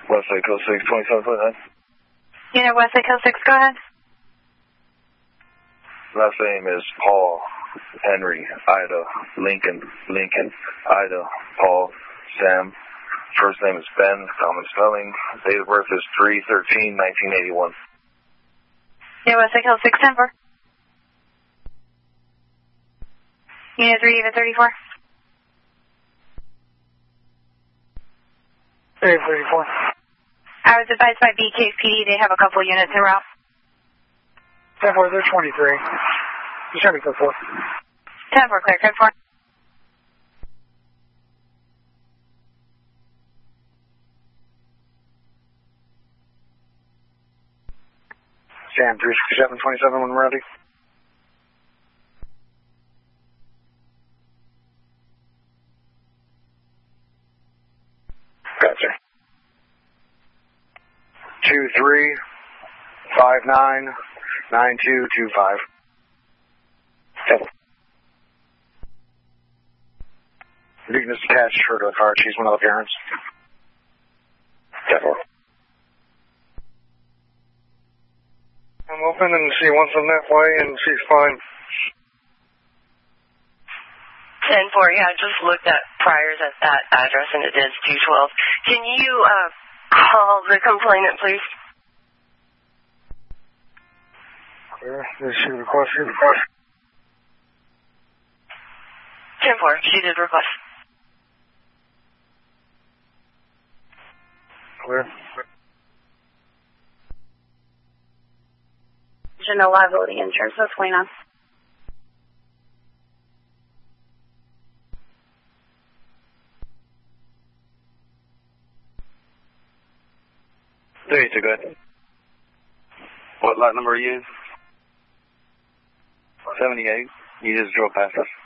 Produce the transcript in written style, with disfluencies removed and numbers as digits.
Westlake Coast 6, 27.9. Unit Westlake Coast 6, go ahead. Last name is Paul, Henry, Ida, Lincoln, Ida, Paul, Sam. First name is Ben, common spelling. Date of birth is 3/13/1981. Unit Westlake Coast 6, 10-4. Unit 3, Unit 34. Unit 34. I was advised by BKPD they have a couple units en route. 10-4, they're 23. Just trying to go 4. 10-4, clear, 10-4. Sam 367-27 when ready. Gotcha. 23599225. Beacon is attached for the car. She's one of the parents. 10-4. I'm open and she wants them that way and she's fine. 10-4, yeah, I just looked at priors at that address and it is 212. Can you call the complainant, please? Clear. Did she request you? 10-4, she did request. Clear. No liability insurance, what's going on? There you go. Good. What lot number are you? 78. You just drove past us.